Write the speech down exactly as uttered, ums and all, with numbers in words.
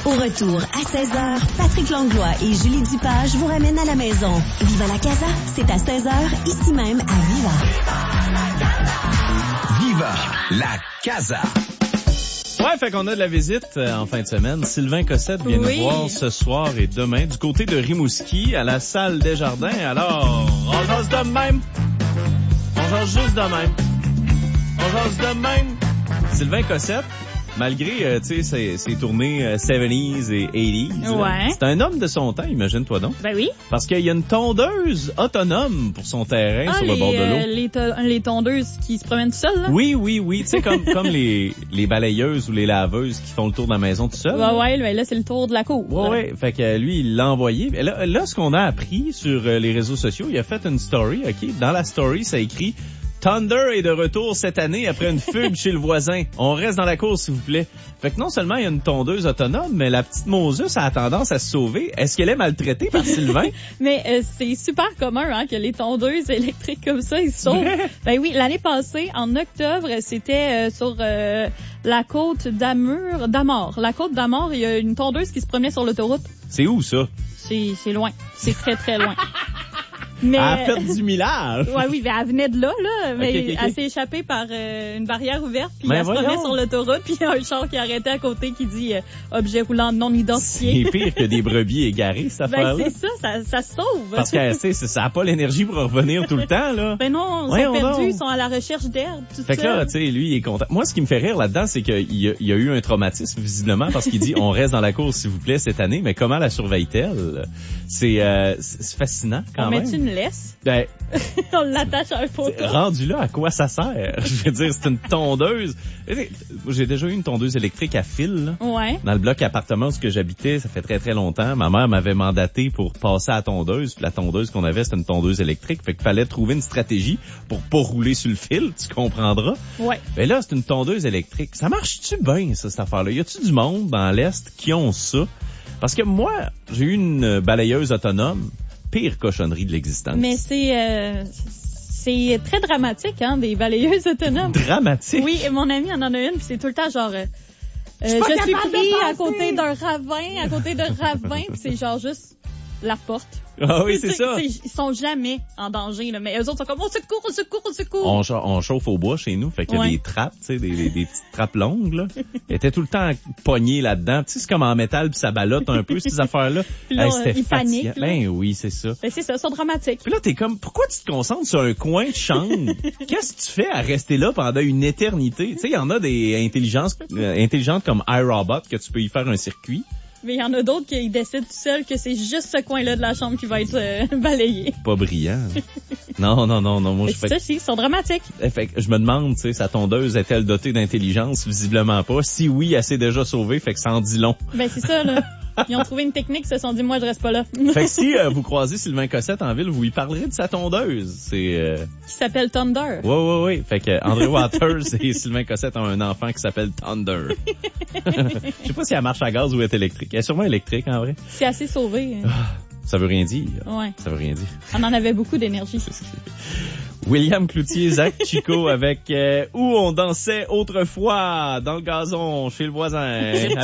Au retour, à seize heures, Patrick Langlois et Julie Dupage vous ramènent à la maison. Viva la Casa, c'est à seize heures, ici même à Viva. Viva la Casa. Ouais, fait qu'on a de la visite euh, en fin de semaine. Sylvain Cossette vient oui. nous voir ce soir et demain du côté de Rimouski à la salle Desjardins. Alors, on jase de même. On jase juste de même. On jase de même. Sylvain Cossette, malgré, euh, tu sais, ses, ses tournées euh, soixante-dix et quatre-vingt-dix, ouais. c'est un homme de son temps, imagine-toi donc. Ben oui. Parce qu'il y a une tondeuse autonome pour son terrain Ah, sur les, le bord de l'eau. Euh, les, to- les tondeuses qui se promènent tout seules, là? Oui, oui, oui. Tu sais, comme, comme les, les balayeuses ou les laveuses qui font le tour de la maison tout seul. Ouais, ouais, là, là c'est le tour de la cour. Ouais, ouais. Fait que lui, il l'a envoyé. Là, là, ce qu'on a appris sur les réseaux sociaux, il a fait une story, OK? Dans la story, ça écrit « Thunder est de retour cette année après une fugue chez le voisin. On reste dans la cour, s'il vous plaît. » Fait que non seulement il y a une tondeuse autonome, mais la petite Moses a tendance à se sauver. Est-ce qu'elle est maltraitée par Sylvain? Mais euh, c'est super commun hein, que les tondeuses électriques comme ça, ils se sauvent. Ben oui, l'année passée, en octobre, c'était euh, sur euh, la côte d'Amur, d'Amor. La côte d'Amor, il y a une tondeuse qui se promenait sur l'autoroute. C'est où, ça? C'est, c'est loin. C'est très, très loin. Mais, elle a fait du millage. Ouais, oui, mais elle venait de là, là. Mais okay, okay, okay. elle s'est échappée par euh, une barrière ouverte, puis ben elle voyons. se promenait sur l'autoroute, puis il y a un char qui arrêtait à côté qui dit euh, objet roulant non identifié. C'est pire que des brebis égarées, cette ben, affaire-là. c'est ça, ça, ça se sauve. Parce que, tu sais, ça n'a pas l'énergie pour revenir tout le temps, là. Ben non, ils ouais, sont perdus, non. ils sont à la recherche d'herbe, tout ça. Fait que là, tu sais, lui, il est content. Moi, ce qui me fait rire là-dedans, c'est qu'il y a, il y a eu un traumatisme, visiblement, parce qu'il dit, on reste dans la course, s'il vous plaît, cette année, mais comment la surveille-t-elle? C'est, euh, c'est fascinant, quand on même. met une laisse? Ben, on l'attache à un poteau. Rendu là, à quoi ça sert? Je veux dire, c'est une tondeuse. J'ai déjà eu une tondeuse électrique à fil, là. Ouais. Dans le bloc appartement où j'habitais, ça fait très très longtemps. Ma mère m'avait mandaté pour passer à la tondeuse. Puis la tondeuse qu'on avait, c'était une tondeuse électrique. Fait qu'il fallait trouver une stratégie pour pas rouler sur le fil, tu comprendras. Ouais. Mais là, c'est une tondeuse électrique. Ça marche-tu bien, ça, cette affaire-là? Y a-tu du monde dans l'Est qui ont ça? Parce que moi, j'ai eu une balayeuse autonome. Pire cochonnerie de l'existence. Mais c'est euh, c'est très dramatique, hein, des balayeuses autonomes. Dramatique? Oui, et mon ami en en a une, puis c'est tout le temps genre... Euh, je, euh, je suis pris à côté d'un ravin, à côté d'un ravin, puis c'est genre juste la porte. Ah oui, c'est, c'est ça. C'est, ils sont jamais en danger, là, mais eux autres sont comme, on secours, on secours, on secours. On, on chauffe au bois chez nous, fait qu'il y a ouais. des trappes, tu sais, des, des, des petites trappes longues, là. Ils étaient tout le temps pognés là-dedans. Tu sais, c'est comme en métal, puis ça ballotte un peu, ces affaires-là. Puis là, hey, c'était ils paniquent. Ben oui, c'est ça. Ben c'est ça, ils sont dramatiques. Puis là, t'es comme, pourquoi tu te concentres sur un coin de chambre? Qu'est-ce que tu fais à rester là pendant une éternité? Tu sais, il y en a des intelligences euh, intelligentes comme iRobot, que tu peux y faire un circuit. Mais il y en a d'autres qui décident tout seuls que c'est juste ce coin-là de la chambre qui va être euh, balayé. Pas brillant. non, non, non, non. Moi, mais je fais... fais... ça, si, ils sont dramatiques. Fait que je me demande, tu sais, sa tondeuse est-elle dotée d'intelligence? Visiblement pas. Si oui, elle s'est déjà sauvée, fait que ça en dit long. Ben, c'est ça, là. Ils ont trouvé une technique, ils se sont dit, moi, je reste pas là. Fait que si euh, vous croisez Sylvain Cossette en ville, vous lui parlerez de sa tondeuse. C'est... Euh... Qui s'appelle Thunder. Oui, oui, oui. Fait que André Waters et Sylvain Cossette ont un enfant qui s'appelle Thunder. Je sais pas si elle marche à gaz ou est électrique. Elle est sûrement électrique, en vrai. C'est assez sauvé. Ça veut rien dire. Ouais. Ça veut rien dire. On en avait beaucoup d'énergie. William Cloutier, Zach Chico avec euh, Où on dansait autrefois dans le gazon chez le voisin.